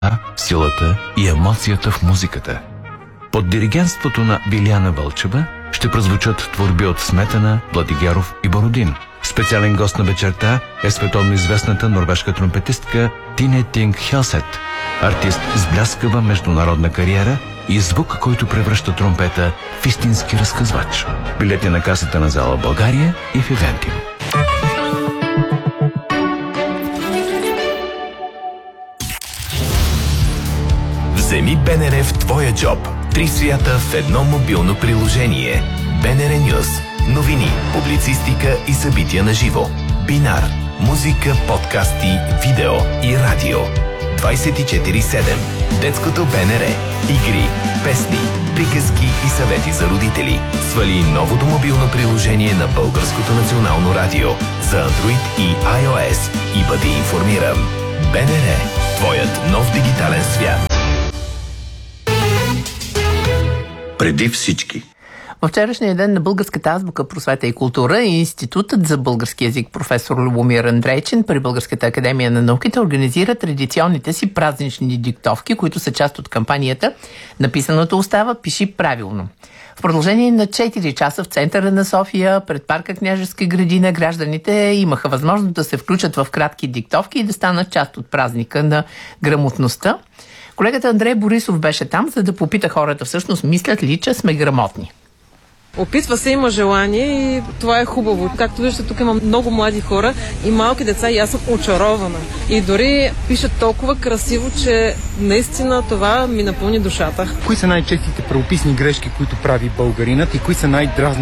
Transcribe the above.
силата и емоцията в музиката. Под диригентството на Биляна Вълчева ще прозвучат творби от Сметана, Владигеров и Бородин. Специален гост на вечерта е световно известната норвежка тромпетистка Тине Тинг Хелсет, артист с бляскава международна кариера и звук, който превръща тромпета в истински разказвач. Билети на касата на зала България и в Ивентим. Вземи БНР в твоя джоб. 3 свята в едно мобилно приложение. БНР Нюз. Новини, публицистика и събития на живо. Бинар. Музика, подкасти, видео и радио. 24/7. Детското БНР. Игри, песни, приказки и съвети за родители. Свали новото мобилно приложение на Българското национално радио за Android и iOS и бъди информиран. БНР. Твоят нов дигитален свят. Преди всички. В вчерашния ден на Българската азбука, просвета и култура Институтът за български език професор Любомир Андрейчин при Българската академия на науките организира традиционните си празнични диктовки, които са част от кампанията "Написаното остава, пиши правилно". В продължение на 4 часа в центъра на София, пред парка Княжеска градина, гражданите имаха възможност да се включат в кратки диктовки и да станат част от празника на грамотността. Колегата Андрей Борисов беше там, за да попита хората всъщност мислят ли, че сме грамотни. Опитва се, има желание и това е хубаво. Както виждате, тук има много млади хора и малки деца и аз съм очарована. И дори пишат толкова красиво, че наистина това ми напълни душата. Кои са най-честите правописни грешки, които прави българинът и кои са най-дразни